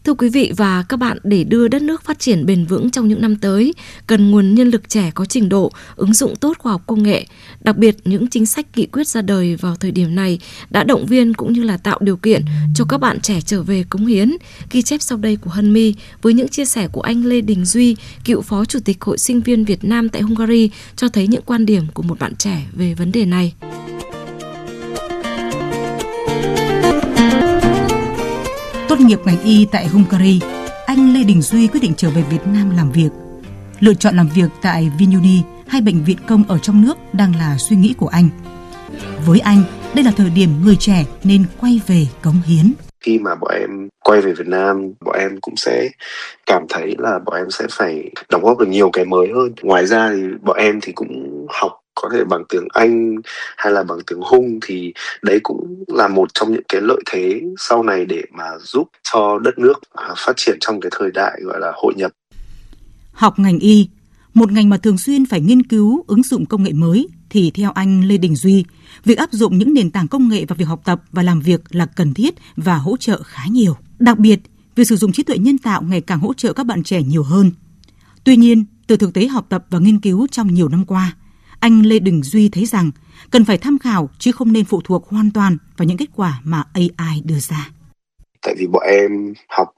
Thưa quý vị và các bạn, để đưa đất nước phát triển bền vững trong những năm tới, cần nguồn nhân lực trẻ có trình độ, ứng dụng tốt khoa học công nghệ. Đặc biệt, những chính sách nghị quyết ra đời vào thời điểm này đã động viên cũng như là tạo điều kiện cho các bạn trẻ trở về cống hiến. Ghi chép sau đây của Hân My với những chia sẻ của anh Lê Đình Duy, cựu Phó Chủ tịch Hội Sinh viên Việt Nam tại Hungary, cho thấy những quan điểm của một bạn trẻ về vấn đề này. Tốt nghiệp ngành y tại Hungary, anh Lê Đình Duy quyết định trở về Việt Nam làm việc. Lựa chọn làm việc tại Vinuni hay bệnh viện công ở trong nước đang là suy nghĩ của anh. Với anh, đây là thời điểm người trẻ nên quay về cống hiến. Khi mà bọn em quay về Việt Nam, bọn em cũng sẽ cảm thấy là bọn em sẽ phải đóng góp được nhiều cái mới hơn. Ngoài ra thì bọn em thì cũng học có thể bằng tiếng Anh hay là bằng tiếng Hung, thì đấy cũng là một trong những cái lợi thế sau này để mà giúp cho đất nước phát triển trong cái thời đại gọi là hội nhập. Học ngành y, một ngành mà thường xuyên phải nghiên cứu ứng dụng công nghệ mới, thì theo anh Lê Đình Duy, việc áp dụng những nền tảng công nghệ vào việc học tập và làm việc là cần thiết và hỗ trợ khá nhiều. Đặc biệt, việc sử dụng trí tuệ nhân tạo ngày càng hỗ trợ các bạn trẻ nhiều hơn. Tuy nhiên, từ thực tế học tập và nghiên cứu trong nhiều năm qua, anh Lê Đình Duy thấy rằng cần phải tham khảo chứ không nên phụ thuộc hoàn toàn vào những kết quả mà AI đưa ra. Tại vì bọn em học